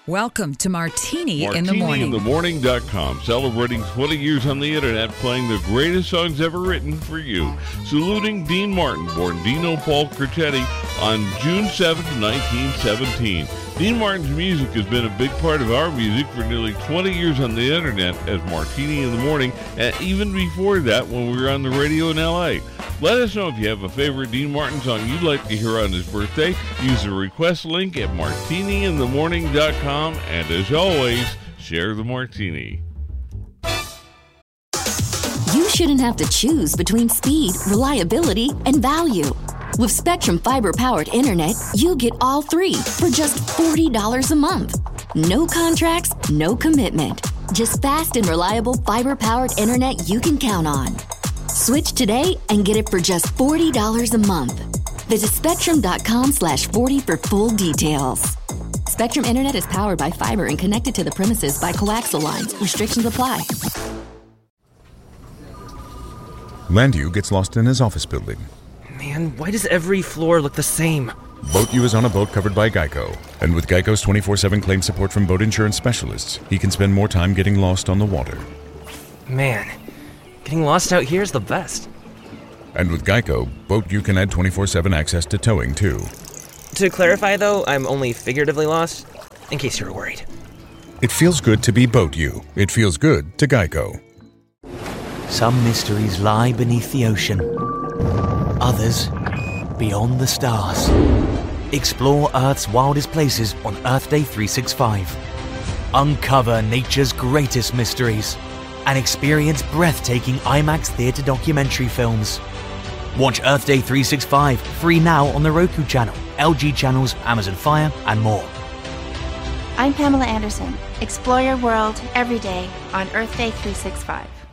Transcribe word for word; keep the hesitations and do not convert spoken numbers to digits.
Welcome to Martini, Martini in the Morning. in the morning dot com, celebrating twenty years on the internet, playing the greatest songs ever written for you. Saluting Dean Martin, born Dino Paul Curtetti on June seventh, nineteen seventeen. Dean Martin's music has been a big part of our music for nearly twenty years on the internet as Martini in the Morning, and even before that when we were on the radio in L A. Let us know if you have a favorite Dean Martin song you'd like to hear on his birthday. Use the request link at martini in the morning dot com, and as always, share the martini. You shouldn't have to choose between speed, reliability, and value. With Spectrum Fiber-powered internet, you get all three for just forty dollars a month. No contracts, no commitment. Just fast and reliable fiber-powered internet you can count on. Switch today and get it for just forty dollars a month. Visit spectrum.com slash 40 for full details. Spectrum Internet is powered by fiber and connected to the premises by coaxial lines. Restrictions apply. Landu gets lost in his office building. Man, why does every floor look the same? BoatU is on a boat covered by Geico. And with Geico's twenty-four seven claim support from boat insurance specialists, he can spend more time getting lost on the water. Man, getting lost out here is the best. And with Geico, BoatU can add twenty-four seven access to towing, too. To clarify, though, I'm only figuratively lost, in case you were worried. It feels good to be BoatU. It feels good to Geico. Some mysteries lie beneath the ocean. Others, beyond the stars. Explore Earth's wildest places on Earth Day three sixty-five. Uncover nature's greatest mysteries and experience breathtaking IMAX theater documentary films. Watch Earth Day three sixty-five free now on the Roku channel, L G channels, Amazon Fire, and more. I'm Pamela Anderson. Explore your world every day on Earth Day three sixty-five.